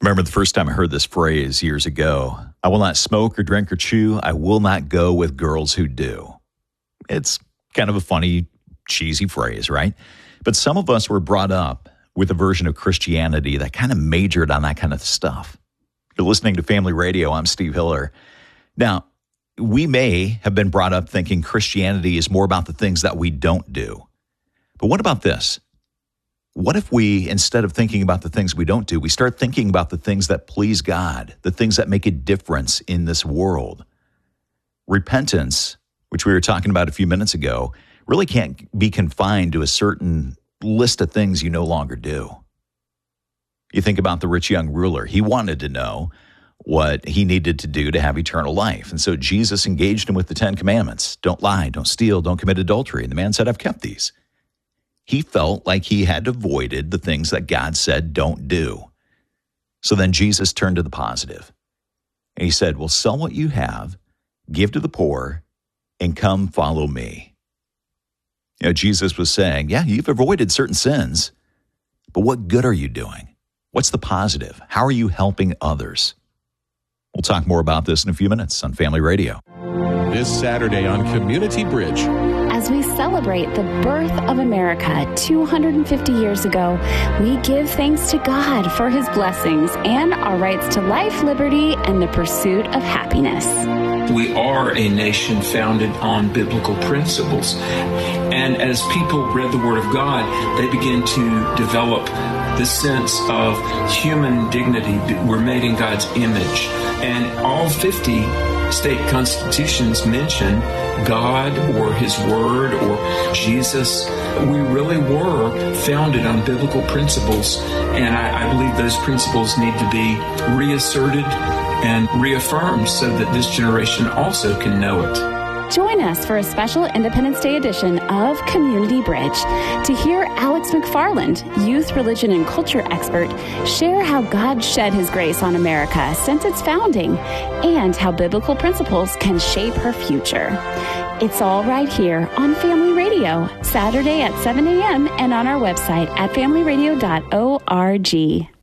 Remember the first time I heard this phrase years ago, I will not smoke or drink or chew. I will not go with girls who do. It's kind of a funny, cheesy phrase, right? But some of us were brought up with a version of Christianity that kind of majored on that kind of stuff. You're listening to Family Radio. I'm Steve Hiller. Now, we may have been brought up thinking Christianity is more about the things that we don't do. But what about this? What if we, instead of thinking about the things we don't do, we start thinking about the things that please God, the things that make a difference in this world? Repentance, which we were talking about a few minutes ago, really can't be confined to a certain list of things you no longer do. You think about the rich young ruler. He wanted to know what he needed to do to have eternal life. And so Jesus engaged him with the 10 commandments. Don't lie, don't steal, don't commit adultery. And the man said, I've kept these. He felt like he had avoided the things that God said don't do. So then Jesus turned to the positive. And he said, well, sell what you have, give to the poor, and come follow me. You know, Jesus was saying, yeah, you've avoided certain sins, but what good are you doing? What's the positive? How are you helping others? We'll talk more about this in a few minutes on Family Radio. This Saturday on Community Bridge. As we celebrate the birth of America 250 years ago, we give thanks to God for his blessings and our rights to life, liberty, and the pursuit of happiness. We are a nation founded on biblical principles. And as people read the Word of God, they begin to develop this sense of human dignity. We're made in God's image. And all 50 state constitutions mention God or his word or Jesus. We really were founded on biblical principles, and I believe those principles need to be reasserted and reaffirmed so that this generation also can know it. Join us for a special Independence Day edition of Community Bridge to hear Alex McFarland, youth, religion, and culture expert, share how God shed his grace on America since its founding and how biblical principles can shape her future. It's all right here on Family Radio, Saturday at 7 a.m. and on our website at familyradio.org.